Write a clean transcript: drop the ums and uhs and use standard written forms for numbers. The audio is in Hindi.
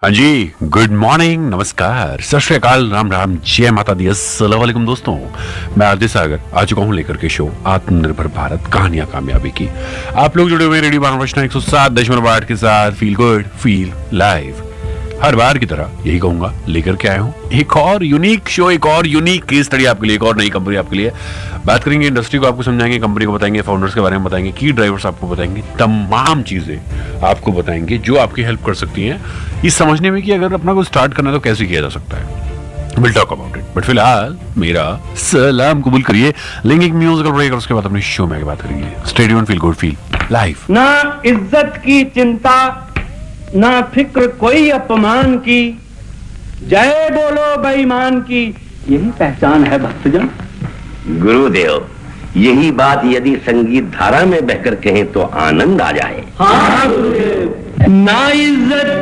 हाँ जी, गुड मॉर्निंग, नमस्कार, सत श्री अकाल, राम राम, जय माता दी, अस्सलाम वालेकुम दोस्तों। मैं आरती सागर आ चुका हूँ लेकर के शो आत्मनिर्भर भारत कहानियां कामयाबी की। आप लोग जुड़े हुए रेडियो बानवचना 107.8 के साथ फील गुड फील लाइव। हर बार की तरह यही कहूंगा, लेकर के आया हूँ एक और यूनिक शो, एक और यूनिक केस स्टडी आपके लिए, एक और नई कंपनी आपके लिए। बात करेंगे इंडस्ट्री को, आपको समझाएंगे, कंपनी को बताएंगे, फाउंडर्स के बारे में बताएंगे, की ड्राइवर्स आपको बताएंगे, तमाम चीजें आपको बताएंगे जो आपकी हेल्प कर सकती हैं इस समझने में कि अगर अपना को स्टार्ट करना है तो कैसे किया जा सकता है। Will talk about it, but फिलहाल मेरा सलाम कबूल करिए, लेंगे एक म्यूजिकल ब्रेक और उसके बाद अपनी शो में आगे बात करेंगे। Stay tuned, feel good feel live. ना इज्जत की चिंता, ना फिक्र कोई अपमान की, जय बोलो बेईमान की, यही पहचान है भक्तजन। गुरुदेव, यही बात यदि संगीत धारा में बहकर कहें तो आनंद आ जाए। हाँ गुरुदेव। ना इज्जत